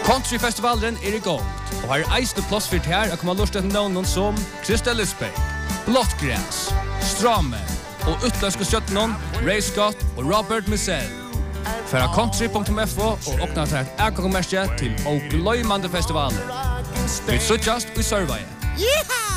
Countryfestivalen i gång. Och här är eisne plats för här att komma lust att någon som Krista Lisbeth, Blottgräs, Strame och utländska stjärnor, Ray Scott och Robert Missel. För country.fo och öppna till ett ägarmärke till och glömmande festivalen. Vi såg just i Sörvaje. Yeah!